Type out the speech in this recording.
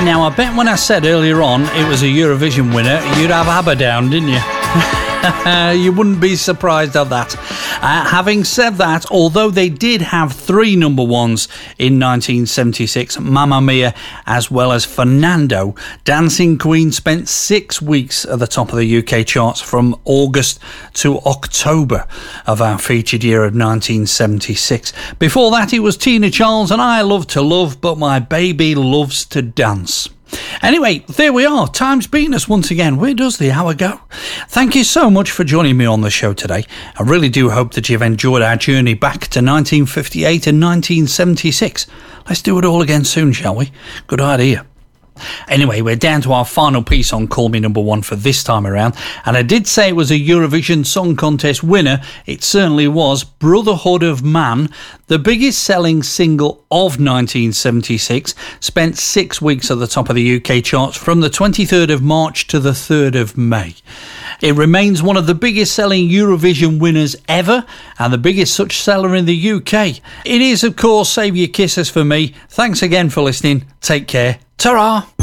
Now, I bet when I said earlier on it was a Eurovision winner, you'd have ABBA down, didn't you? You wouldn't be surprised at that. Having said that, although they did have 3 number ones in 1976, Mamma Mia as well as Fernando, Dancing Queen spent 6 weeks at the top of the UK charts from August to October of our featured year of 1976. Before that, it was Tina Charles and I Love to Love, But My Baby Loves to Dance. Anyway, there we are. Time's beaten us once again. Where does the hour go? Thank you so much for joining me on the show today. I really do hope that you've enjoyed our journey back to 1958 and 1976. Let's do it all again soon, shall we? Good idea. Anyway, we're down to our final piece on Call Me Number One for this time around, and I did say it was a Eurovision Song Contest winner. It certainly was. Brotherhood of Man, the biggest selling single of 1976, spent 6 weeks at the top of the UK charts from the 23rd of March to the 3rd of May. It remains one of the biggest selling Eurovision winners ever and the biggest such seller in the UK. It is, of course, Save Your Kisses for me. Thanks again for listening. Take care. Ta-ra!